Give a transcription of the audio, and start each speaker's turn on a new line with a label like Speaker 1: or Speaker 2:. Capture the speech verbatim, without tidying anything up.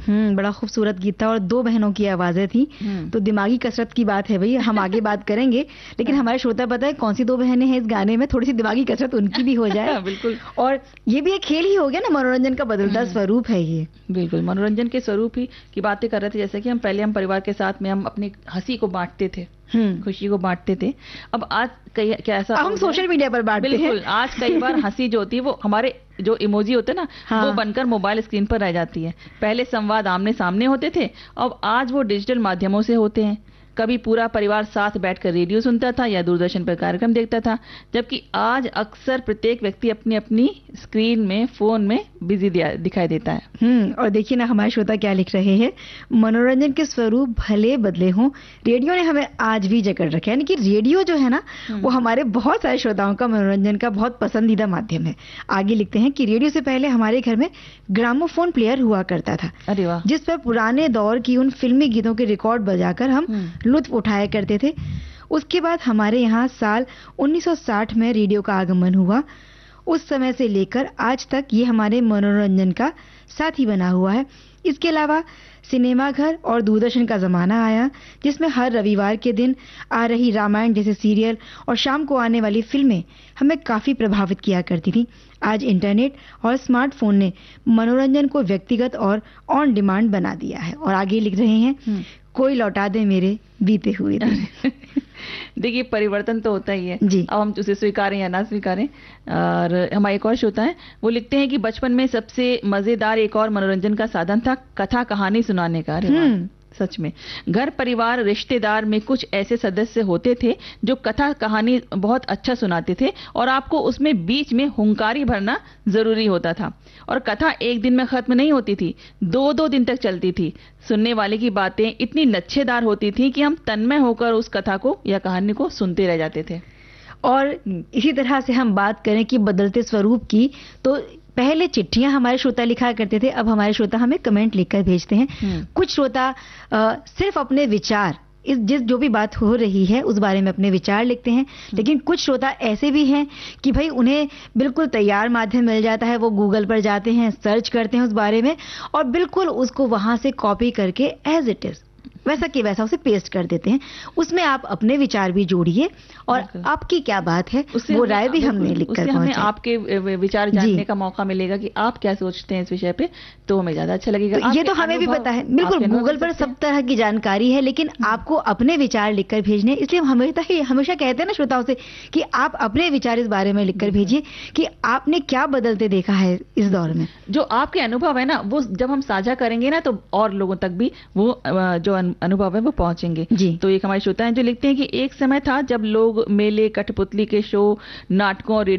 Speaker 1: हम्म बड़ा खूबसूरत गीत था और दो बहनों की आवाजें थी। तो दिमागी कसरत की बात है भाई, हम आगे बात करेंगे, लेकिन हमारे श्रोता पता है कौन सी दो बहनें हैं इस गाने में, थोड़ी सी दिमागी कसरत उनकी भी हो जाए।
Speaker 2: बिल्कुल।
Speaker 1: और ये भी एक खेल ही हो गया ना, मनोरंजन का बदलता स्वरूप है ये।
Speaker 2: बिल्कुल, मनोरंजन के स्वरूप ही की बातें कर रहे थे, जैसे कि हम पहले हम परिवार के साथ में हम अपनी हंसी को बांटते थे, खुशी को बांटते थे। अब आज कई क्या ऐसा
Speaker 1: हम सोशल मीडिया पर बांटते हैं।
Speaker 2: बिल्कुल, आज कई बार हंसी जो होती है वो हमारे जो इमोजी होते हैं ना, हाँ। वो बनकर मोबाइल स्क्रीन पर रह जाती है। पहले संवाद आमने सामने होते थे, अब आज वो डिजिटल माध्यमों से होते हैं। कभी पूरा परिवार साथ बैठकर रेडियो सुनता था या दूरदर्शन पर कार्यक्रम देखता था, जबकि आज अक्सर प्रत्येक व्यक्ति अपनी अपनी स्क्रीन में, फोन में बिजी दिखाई देता है।
Speaker 1: हम्म और देखिए ना हमारे श्रोता क्या लिख रहे हैं, मनोरंजन के स्वरूप भले बदले हों, रेडियो ने हमें आज भी जकड़ रखा है। यानी कि रेडियो जो है ना वो हमारे बहुत सारे श्रोताओं का मनोरंजन का बहुत पसंदीदा माध्यम है। आगे लिखते हैं कि रेडियो से पहले हमारे घर में ग्रामोफोन प्लेयर हुआ करता था।
Speaker 2: अरे वाह।
Speaker 1: जिस पर पुराने दौर की उन फिल्मी गीतों के रिकॉर्ड बजाकर हम लुत्फ उठाया करते थे। उसके बाद हमारे यहाँ साल उन्नीस सौ साठ में रेडियो का आगमन हुआ। उस समय से लेकर आज तक ये हमारे मनोरंजन का साथी बना हुआ है। इसके अलावा सिनेमा घर और दूरदर्शन का जमाना आया, जिसमें हर रविवार के दिन आ रही रामायण जैसे सीरियल और शाम को आने वाली फिल्में हमें काफी प्रभावित किया करती थी। आज इंटरनेट और स्मार्टफोन ने मनोरंजन को व्यक्तिगत और ऑन डिमांड बना दिया है। और आगे लिख रहे हैं, कोई लौटा दे मेरे बीते हुए दिन।
Speaker 2: देखिए, परिवर्तन तो होता ही है
Speaker 1: जी।
Speaker 2: अब हम उसे स्वीकारें या ना स्वीकारें। और हमारे एक और श्रोता है, वो लिखते हैं कि बचपन में सबसे मजेदार एक और मनोरंजन का साधन था कथा कहानी सुनाने का। सच में घर परिवार रिश्तेदार में कुछ ऐसे सदस्य होते थे जो कथा कहानी बहुत अच्छा सुनाते थे और आपको उसमें बीच में हुंकारी भरना जरूरी होता था। और कथा एक दिन में खत्म नहीं होती थी, दो दो दिन तक चलती थी। सुनने वाले की बातें इतनी लच्छेदार होती थी कि हम तन्मय होकर उस कथा को या कहानी को सुनते रह जाते थे।
Speaker 1: और इसी तरह से हम बात करें कि बदलते स्वरूप की, तो पहले चिट्ठियां हमारे श्रोता लिखा करते थे, अब हमारे श्रोता हमें कमेंट लिखकर भेजते हैं। कुछ श्रोता आ, सिर्फ अपने विचार, इस जिस जो भी बात हो रही है उस बारे में अपने विचार लिखते हैं। लेकिन कुछ श्रोता ऐसे भी हैं कि भाई उन्हें बिल्कुल तैयार माध्यम मिल जाता है, वो गूगल पर जाते हैं, सर्च करते हैं उस बारे में और बिल्कुल उसको वहां से कॉपी करके एज इट इज वैसा कि वैसा उसे पेस्ट कर देते हैं। उसमें आप अपने विचार भी जोड़िए और आपकी क्या बात है वो राय भी हमने लिखकर
Speaker 2: हमें आपके विचार जानने का मौका मिलेगा कि आप क्या सोचते हैं इस विषय पे, तो हमें ज्यादा अच्छा लगेगा।
Speaker 1: तो ये तो हमें भी पता है, बिल्कुल गूगल पर सब तरह की जानकारी है, लेकिन आपको अपने विचार लिखकर भेजने। इसलिए हम हमेशा ही हमेशा कहते हैं ना श्रोताओं से कि आप अपने विचार इस बारे में लिखकर भेजिए कि आपने क्या बदलते देखा है इस दौर में।
Speaker 2: जो आपके अनुभव है ना, वो जब हम साझा करेंगे ना तो और लोगों तक भी वो जो अनुभव है वो पहुंचेंगे।
Speaker 1: जी।
Speaker 2: तो एक हमारे श्रोता हैं जो लिखते हैं कि एक समय था जब लोग मेले, कठपुतली के शो, नाटकों और